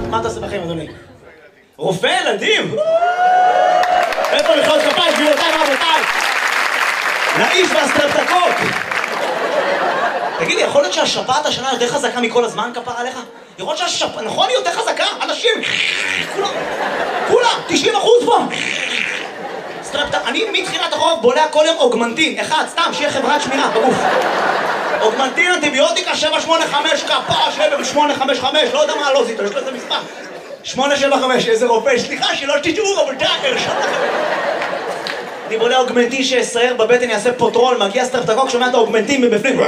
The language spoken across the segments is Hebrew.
מה אתה עושה בחיים, אדוני? רופא ילדים? איפה מחיאות כפיים, גבירותיי ורבותיי? לאיש והסטרפטוקוק! תגידי, יכול להיות שהשפעת השנה יותר חזקה מכל הזמן, כפר עליך? יכול להיות שהשפעת, נכון, היא יותר חזקה? אנשים, כולם, 90% פה! אני מתחילת החורף בולע כל יום אוגמנטין, אחד, סתם, שיהיה חברת שמירה בגוף. אוגמנטין, אנטיביוטיקה, 785, כפרה, 785, לא יודע מה הלוז איתו, יש לו איזה מספר. 875, איזה רופא, סליחה שלא תטעו, אבל תאר, אני בולע אוגמנטין שיסייר בבטן, יעשה פוטרול, מגיע סטרפטוקוק, שומע את האוגמנטין מבפנים.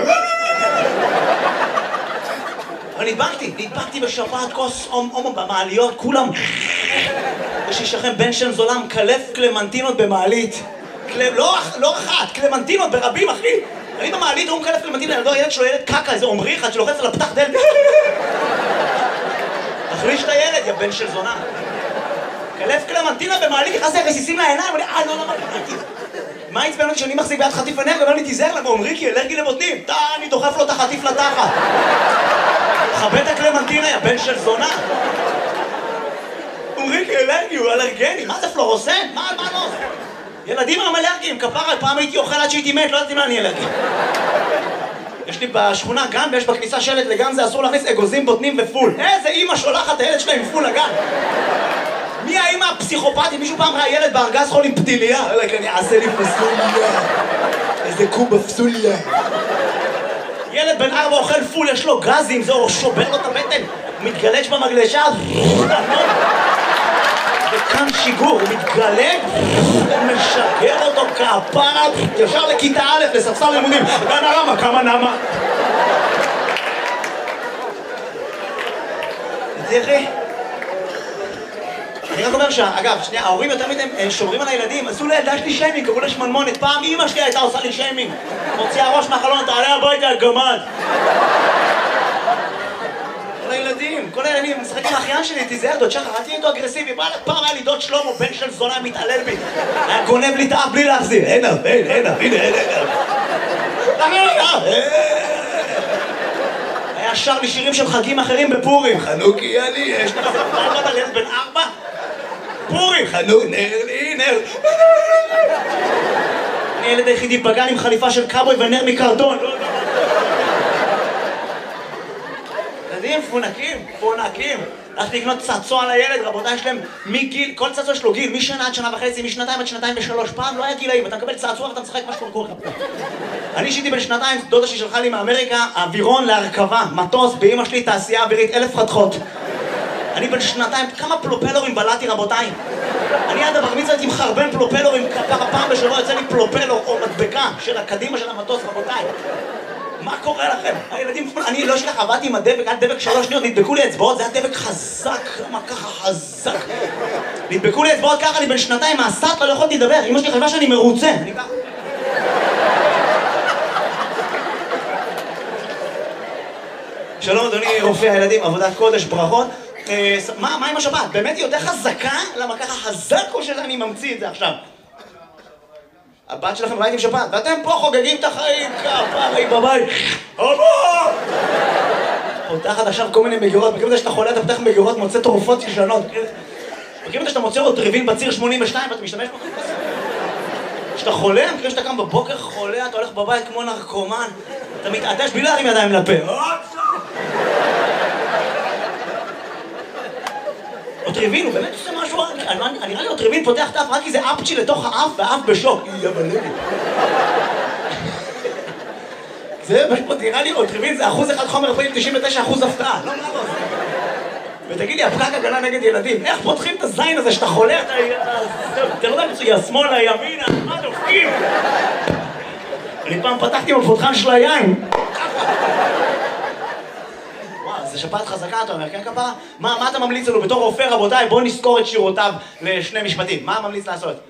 אבל נדבקתי בשפעת כוס הומו במעליות, כולם... יש אישכם בן שם זולם, קלף קלמנטינות במעלית. לא אחת, קלמנטינות ברבים, אחי. אני במעלית, הוא מקלף קלמנטינות, ילד שלו ילד קקה, איזה עומרי אחד שלוחץ על הפתח דלת. תחליש את הילד, יא בן של זונה. קלף קלמנטינה במעלית, נכנס לי רסיסים לעיניים, לא, מה עצבן אותי שאני מחזיק ביד חטיף אנרגיה, ואני תיזהר לה, ואומרי כי אלרגי לבוטנים. אני דוחף לו את החטיף לתחת. חבד את הקלמנטינה, יא בן של זונה. אומרי כי אלרגי, הוא אלרגני, מה זה פלורוסנט? מה לא? ילדים הם אלרגיים, כפרה, פעם הייתי אוכל עד שהייתי מת, לא ידעתי מה אני אלרגי. יש לי בשכונה גן ויש בכניסה שלט לגן, זה אסור להכניס אגוזים, בוטנים ופול. איזה אימא שולחת את הילד שלה עם פול לגן. מי האמא הפסיכופתית? מישהו פעם ראה ילד בארגז חול עם פתיליה? אני אעשה לי פסוליה. איזה קובה פסוליה. ילד בן 4 אוכל פול, יש לו גזים, זהו, שובר לו את הבטן. הוא מתגלש במגלשה. וכאן שיגור, הוא מתגלג, משגר אותו כפרה, ישר לכיתה א', לספסל לימודים. גן הרמה, כמה נמה. תראי. אני רק אומר אגב, שנייה, ההורים יותר מדי שומרים על הילדים, עשו לילדה שלי שיימינג, קראו לה שמנמונת, פעם אמא שלי הייתה עושה לי שיימינג, מוציאה ראש מהחלון, תעלה הביתה, גמד. כל הילדים, משחק עם האחיין שלי, תיזהר, דוד שחר, אל תהיה איתו אגרסיבי, פעם היה לי דוד שלמה, בן של זונה, מתעלל בי, היה גונב לי את האף בלי להחזיר, הנה, היה שר לי שירים של חגים אחרים בפורים, חנוכי אני, יש לך פעם על ילד בן 4? פורים, חנוך, נר. אני ילד היחידי בגן עם חליפה של קאבוי ונר מקרטון, לא יודע. ילדים פונקים. הלכתי לקנות צעצוע לילד, רבותיי, יש להם מגיל, כל צעצוע יש לו גיל, משנה עד שנה וחצי, משנתיים עד שנתיים ושלוש, פעם לא היה גילאים, אתה מקבל צעצוע ואתה משחק משהו קורה לך. אני שיתי בן שנתיים, דודה ששלחה לי מאמריקה, אווירון להרכבה, מטוס, באמא שלי תעשייה אווירית, 1000 חתכות. אני בן שנתיים, כמה פלופלורים בלעתי, רבותיי. אני עד הבר מצווה הייתי מחרבן פלופלורים, פעם בשבוע יוצא לי פלופלור או מדבקה של הקדימה של המטוס, רבותיי. מה קורה לכם? הילדים, אני לא שלך, עבדתי עם הדבק, עד דבק 3 שניות, נדבקו לי אצבעות, זה היה דבק חזק, מה ככה חזק? נדבקו לי אצבעות ככה, אני בן שנתיים מהסטאט, לא יכולתי לדבר, אמא שלי חשבה שאני מרוצה, אני ככה. שלום אדוני רופא הילדים, עבודת קודש, ברכות. מה עם השבת? באמת היא יותר חזקה? למה ככה חזק או שאני ממציא את זה עכשיו? הבת שלכם בבית עם שפעת, ואתם פה חוגגים את החיים, כפרי בבית. אבא! פותחת עכשיו כל מיני מגירות, מכירים את זה שאתה חולה, אתה פותח מגירות, מוצא תרופות ישנות. מכירים את זה שאתה מוצא רוטריבין בציר 82 ואתה משתמש בו? כשאתה חולה, מכירים שאתה קם בבוקר חולה, אתה הולך בבית כמו נרקומן, אתה מתעטש בלי להרים ידיים לפה. רוטריבין הוא באמת עושה משהו, נראה לי רוטריבין פותח את האף רק כי זה אפצ'י לתוך האף והאף בשוק. זה נראה לי רוטריבין זה 1% חומר רפואי, 99% הפתעה. לא, לא. ותגיד לי, הפקק הגנה נגד ילדים, איך פותחים את הזין הזה שאתה חולה, אתה לא יודע מצויה, שמאלה, ימינה, מה דופקים? אני פעם פתחתי עם הפותחן של היין. זה שפעת חזקה, אתה אומר, כן כפרה? מה אתה ממליץ לנו בתור רופא, רבותיי? בואו נזכור את שירותיו לשני משפטים. מה ממליץ לעשות?